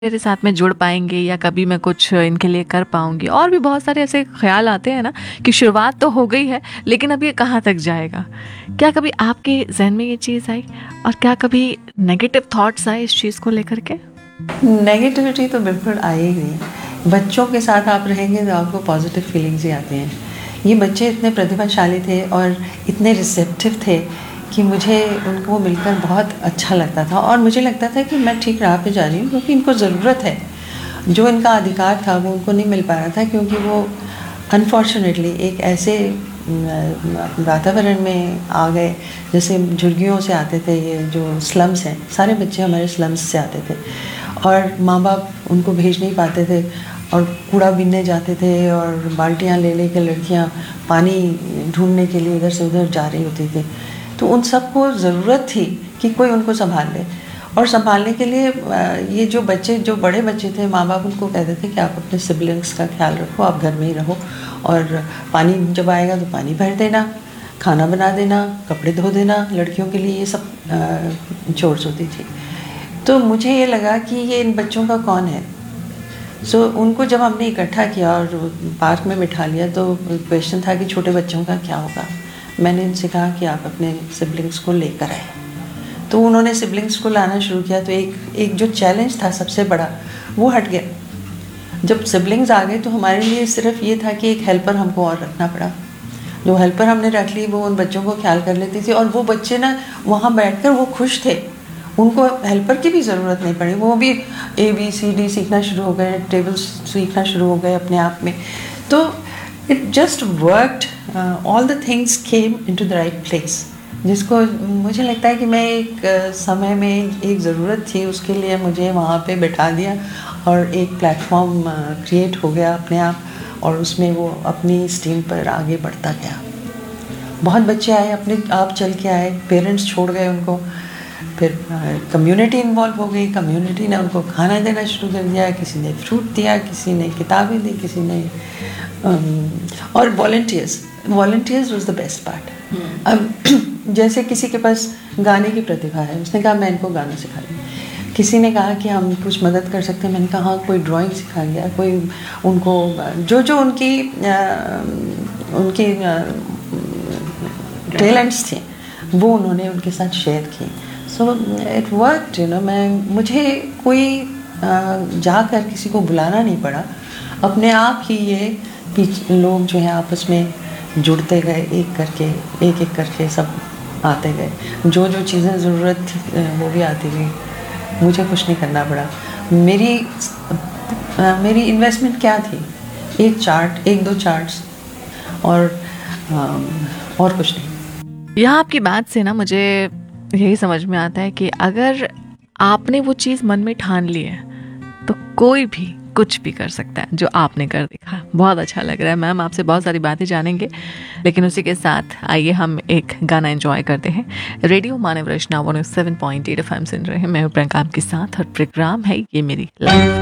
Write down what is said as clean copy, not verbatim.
मेरे साथ में जुड़ पाएंगे या कभी मैं कुछ इनके लिए कर पाऊंगी। और भी बहुत सारे ऐसे ख्याल आते हैं ना कि शुरुआत तो हो गई है लेकिन अब ये कहाँ तक जाएगा। क्या कभी आपके जहन में ये चीज़ आई और क्या कभी नेगेटिव थॉट्स आए इस चीज़ को लेकर के? नेगेटिविटी तो बिल्कुल आएगी नहीं। बच्चों के साथ आप रहेंगे तो आपको पॉजिटिव फीलिंग्स ही आती हैं। ये बच्चे इतने प्रतिभाशाली थे और इतने रिसेप्टिव थे कि मुझे उनको मिलकर बहुत अच्छा लगता था और मुझे लगता था कि मैं ठीक राह पे जा रही हूँ, क्योंकि इनको ज़रूरत है। जो इनका अधिकार था वो उनको नहीं मिल पा रहा था, क्योंकि वो अनफॉर्चुनेटली एक ऐसे वातावरण में आ गए जैसे झुर्गियों से आते थे। ये जो स्लम्स हैं, सारे बच्चे हमारे स्लम्स से आते थे और माँ बाप उनको भेज नहीं पाते थे और कूड़ा बीनने जाते थे और बाल्टियाँ ले ले के लड़कियाँ पानी ढूंढने के लिए इधर से उधर जा रही होती थी। तो उन सबको ज़रूरत थी कि कोई उनको संभाल ले। और संभालने के लिए ये जो बच्चे, जो बड़े बच्चे थे, माँ बाप उनको कहते थे कि आप अपने सिबलिंग्स का ख्याल रखो, आप घर में ही रहो और पानी जब आएगा तो पानी भर देना, खाना बना देना, कपड़े धो देना। लड़कियों के लिए ये सब चोर्स होती थी। तो मुझे ये लगा कि ये इन बच्चों का कौन है। उनको जब हमने इकट्ठा किया और पार्क में बिठा लिया तो क्वेश्चन था कि छोटे बच्चों का क्या होगा। मैंने इनसे कहा कि आप अपने सिबलिंग्स को लेकर आए। तो उन्होंने सिबलिंग्स को लाना शुरू किया। तो एक जो चैलेंज था सबसे बड़ा, वो हट गया। जब सिबलिंग्स आ गए तो हमारे लिए सिर्फ ये था कि एक हेल्पर हमको और रखना पड़ा। जो हेल्पर हमने रख ली वो उन बच्चों को ख्याल कर लेती थी और वो बच्चे ना वहाँ बैठकर वो खुश थे। उनको हेल्पर की भी ज़रूरत नहीं पड़ी। वो भी ABCD सीखना शुरू हो गए, टेबल्स सीखना शुरू हो गए अपने आप में। तो it just worked, all the things came into the right place. जिसको मुझे लगता है कि मैं एक समय में एक ज़रूरत थी, उसके लिए मुझे वहाँ पे बैठा दिया और एक प्लेटफॉर्म क्रिएट हो गया अपने आप और उसमें वो अपनी स्टीम पर आगे बढ़ता गया। बहुत बच्चे आए, अपने आप चल के आए, पेरेंट्स छोड़ गए उनको। फिर कम्युनिटी इन्वॉल्व हो गई। कम्युनिटी ने उनको खाना देना शुरू कर दिया, किसी ने फ्रूट दिया, किसी ने किताबें दी, किसी ने और volunteers was the best part. अब जैसे किसी के पास गाने की प्रतिभा है, उसने कहा मैं इनको गाना सिखा दूँ। किसी ने कहा कि हम कुछ मदद कर सकते हैं, मैंने कहा हाँ, कोई ड्राइंग सिखा दिया, कोई उनको जो उनकी टैलेंट्स थे वो उन्होंने उनके साथ शेयर की। सो इट वर्कड, मुझे कोई जाकर किसी को बुलाना नहीं पड़ा। अपने आप ही ये लोग जो हैं आपस में जुड़ते गए, एक एक करके सब आते गए। जो चीज़ें ज़रूरत थी वो भी आती गई। मुझे कुछ नहीं करना पड़ा। मेरी इन्वेस्टमेंट क्या थी? एक दो चार्ट्स और कुछ नहीं। यहाँ आपकी बात से ना मुझे यही समझ में आता है कि अगर आपने वो चीज़ मन में ठान ली है तो कोई भी कुछ भी कर सकता है, जो आपने कर दिखा। बहुत अच्छा लग रहा है मैम, आपसे बहुत सारी बातें जानेंगे, लेकिन उसी के साथ आइए हम एक गाना एंजॉय करते हैं। रेडियो मानव रचना 107.8 FM सुन रहे हैं। मैं हूं प्रियंका आपके साथ और प्रोग्राम है ये मेरी लाइफ।